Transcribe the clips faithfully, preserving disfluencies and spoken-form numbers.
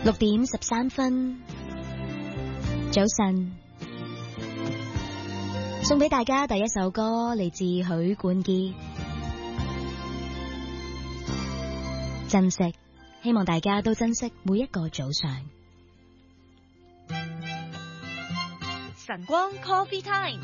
六點十三分，早晨，送俾大家第一首歌嚟自許冠傑，珍惜，希望大家都珍惜每一個早上。 晨光 Coffee Time，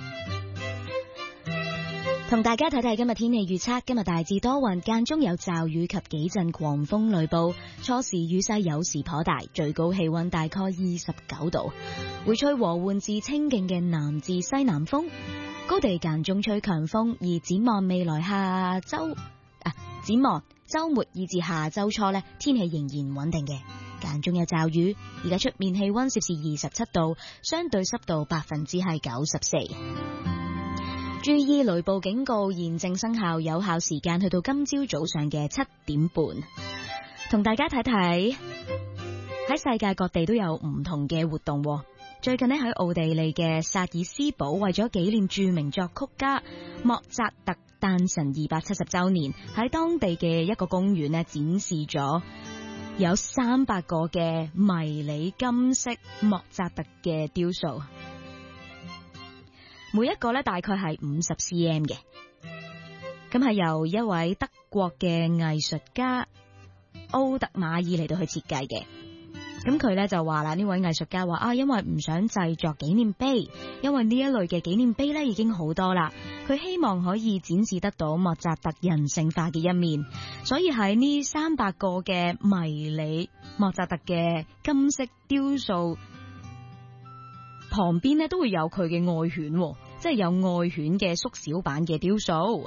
同大家睇睇今日天氣預測。今日大致多雲，間中有驟雨及幾陣狂風雷暴，初時雨勢有時頗大，最高氣溫大概二十九度，會吹和緩至清勁嘅南至西南風，高地間中吹強風。而展望未來下周啊，展望周末以至下周初呢，天氣仍然穩定嘅，間中有驟雨。而家出面氣溫攝氏二十七度，相對濕度百分之係九十四。注意雷暴警告現正生效，有效時間去到今朝早上嘅七點半。同大家睇睇喺世界各地都有唔同嘅活動。最近呢，喺奧地利嘅薩爾斯堡，為咗紀念著名作曲家莫扎特誕辰二百七十周年，喺當地嘅一個公園呢，展示咗有三百個嘅迷你金色莫扎特嘅雕塑，每一個咧大概係五十 cm 嘅，咁係由一位德國嘅藝術家奧特馬爾嚟到去設計嘅。咁佢咧就話啦，呢位藝術家話啊，因為唔想製作紀念碑，因為呢一類嘅紀念碑咧已經好多啦，佢希望可以展示得到莫扎特人性化嘅一面，所以喺呢三百個嘅迷你莫扎特嘅金色雕塑旁邊咧都會有佢嘅愛犬，即係有愛犬嘅縮小版嘅雕塑。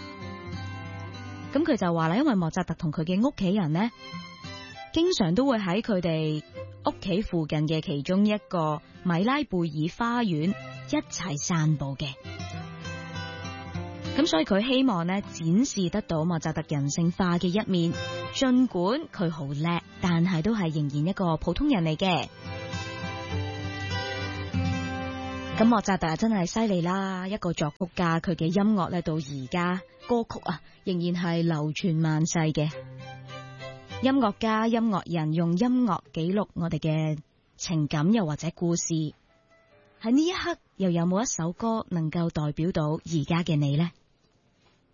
咁佢就話啦，因為莫扎特同佢嘅屋企人呢，經常都會喺佢哋屋企附近嘅其中一個米拉貝爾花園一齊散步嘅。咁所以佢希望呢，展示得到莫扎特人性化嘅一面，盡管佢好叻，但係都係仍然一個普通人嚟嘅。咁莫扎特真係犀利啦，一個作曲家，佢嘅音樂咧到而家歌曲啊仍然係流傳萬世嘅。音樂家、音樂人用音樂記錄我哋嘅情感又或者故事，喺呢一刻又有冇一首歌能夠代表到而家嘅你呢？